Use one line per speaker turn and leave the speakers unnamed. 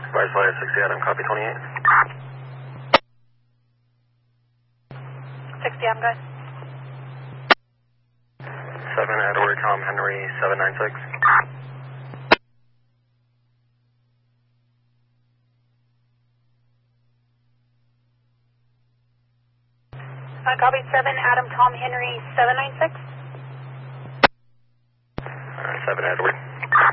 Rise flight 60 Adam, copy 28.
60, I'm good.
7 Edward, Tom Henry, 796.
Copy 7, Adam, Tom Henry, 796.
7 Edward.